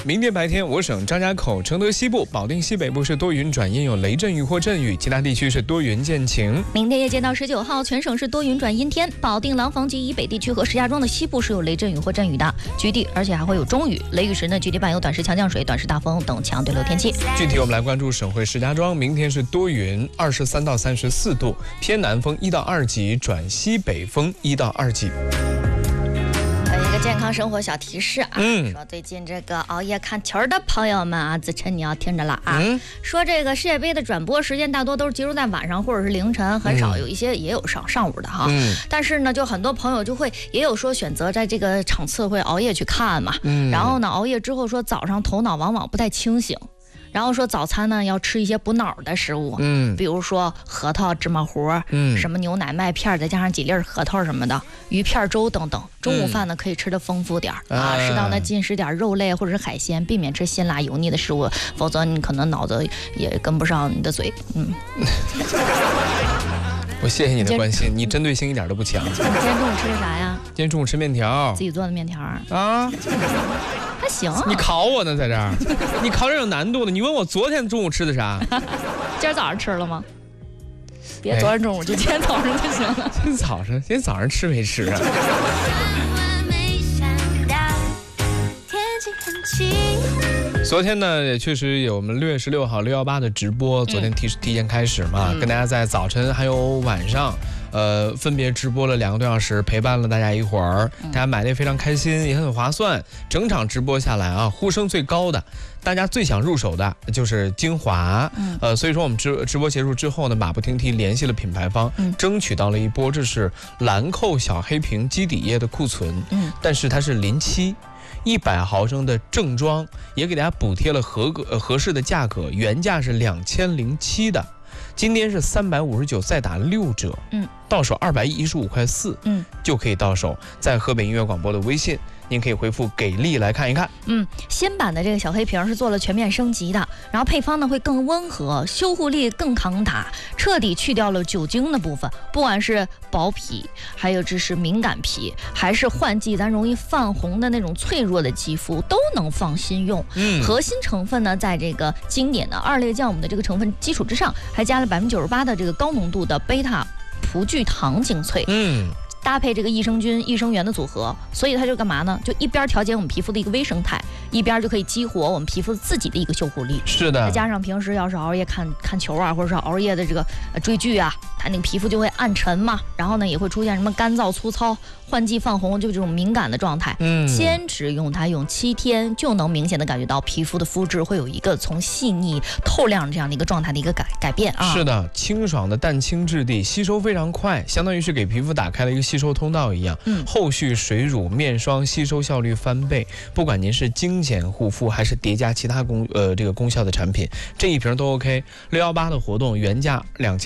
明天白天，我省张家口、承德西部、保定西北部是多云转阴，有雷阵雨或阵雨，其他地区是多云见晴。 明天夜间到19号，全省是多云转阴天，保定、廊坊及以北地区和石家庄的西部是有雷阵雨或阵雨的，局地而且还会有中雨。雷雨时呢，局地伴有短时强降水、短时大风等强对流天气。 具体我们来关注省会石家庄，明天是多云，23到34度，偏南风1到2级，转西北风1到2级。 一个健康生活小提示啊，说最近这个熬夜看球的朋友们啊，子琛你要听着了啊。说这个世界杯的转播时间大多都是集中在晚上或者是凌晨，很少有一些也有上午的哈。但是呢，就很多朋友就会也有说选择在这个场次会熬夜去看嘛。然后呢，熬夜之后说早上头脑往往不太清醒。然后说早餐呢要吃一些补脑的食物，比如说核桃、芝麻糊，什么牛奶、麦片，再加上几粒核桃什么的，鱼片、粥等等。中午饭呢可以吃得丰富点啊，适当的进食点肉类或者是海鲜，避免吃辛辣油腻的食物，否则你可能脑子也跟不上你的嘴。 我谢谢你的关心，你针对性一点都不强。你今天中午吃的啥呀？ 今天中午吃面条， 自己做的面条啊。 还行， 你考我呢，在这儿，你考这有难度的。你问我昨天中午吃的啥？ 今儿早上吃了吗？别昨天中午，就今天早上就行了。 今天早上吃没吃啊？昨天呢，也确实有我们6月16号618的直播，昨天提前开始嘛，跟大家在早晨还有晚上。分别直播了2个多小时，陪伴了大家一会儿，大家买的也非常开心，也很划算。整场直播下来啊，呼声最高的，大家最想入手的就是精华。所以说我们直播结束之后呢，马不停蹄联系了品牌方，争取到了一波，这是兰蔻小黑瓶基底液的库存，但是它是07，100毫升的正装，也给大家补贴了合适的价格，原价是2007的。今天是359，再打6折，到手215.4块，就可以到手。在河北音乐广播的微信，您可以回复给力来看一看。 新版的这个小黑瓶是做了全面升级的，然后配方呢会更温和，修护力更抗打，彻底去掉了酒精的部分。不管是薄皮，还有这是敏感皮，还是换季咱容易泛红的那种脆弱的肌肤，都能放心用。核心成分呢，在这个经典的2类酵母的这个成分基础之上，还加了98%的这个高浓度的贝塔葡聚糖精粹。搭配这个益生菌、益生元的组合，所以它就干嘛呢？就一边调节我们皮肤的一个微生态，一边就可以激活我们皮肤自己的一个修护力。 是的， 再加上平时要是熬夜看球啊，或者是熬夜的这个追剧啊，它那个皮肤就会暗沉嘛，然后呢也会出现什么干燥、粗糙、换季泛红，就这种敏感的状态。坚持用它用7天，就能明显的感觉到皮肤的肤质会有一个从细腻透亮这样的一个状态的一个改变啊。 是的，清爽的淡青质地，吸收非常快，相当于是给皮肤打开了一个吸收通道一样。后续水乳、面霜吸收效率翻倍。不管您是精简护肤还是叠加其他这个功效的产品，这一瓶都 OK。618的活动原价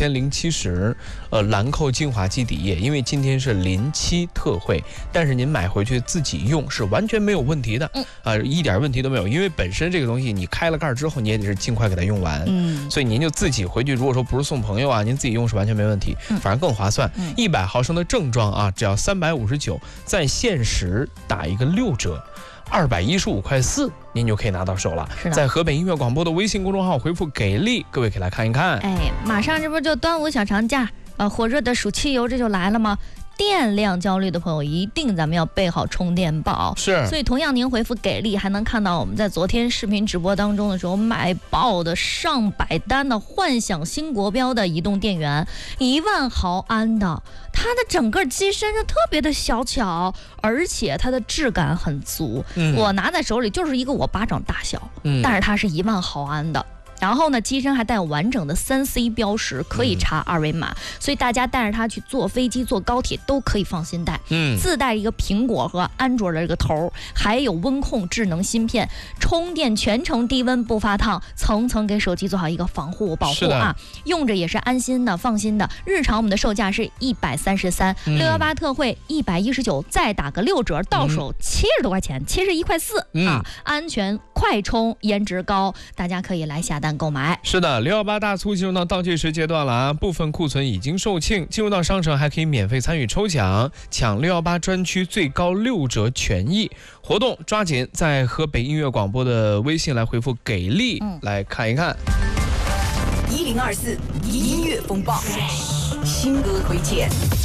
2070，兰蔻精华基底液，因为今天是07特惠，但是您买回去自己用是完全没有问题的，一点问题都没有，因为本身这个东西你开了盖之后，你也得是尽快给它用完，所以您就自己回去，如果说不是送朋友啊，您自己用是完全没问题，反而更划算。100毫升的正装啊，只要359，在限时打一个6折。215.4块，您就可以拿到手了。在河北音乐广播的微信公众号回复给力，各位可以来看一看。 马上这不就端午小长假，火热的暑汽油这就来了吗？电量焦虑的朋友一定咱们要备好充电宝，所以同样您回复给力，还能看到我们在昨天视频直播当中的时候卖爆的上百单的幻想新国标的移动电源，1万毫安的，它的整个机身是特别的小巧，而且它的质感很足，我拿在手里就是一个我巴掌大小，但是它是1万毫安的。然后呢，机身还带有完整的3C 标识，可以插2维码，所以大家带着它去坐飞机、坐高铁都可以放心带。自带一个苹果和安卓的这个头，还有温控智能芯片，充电全程低温不发烫，层层给手机做好一个防护保护啊，用着也是安心的、放心的。日常我们的售价是133，618特惠119，再打个6折，到手70多块钱，71.4块啊，安全快充，颜值高，大家可以来下单。 站购买。 是的，618大促进入到倒计时阶段了啊，部分库存已经售罄，进入到商城还可以免费参与抽奖，抢618专区最高6折权益活动，抓紧在河北音乐广播的微信来回复给力，来看一看。 1024音乐风暴新歌推荐。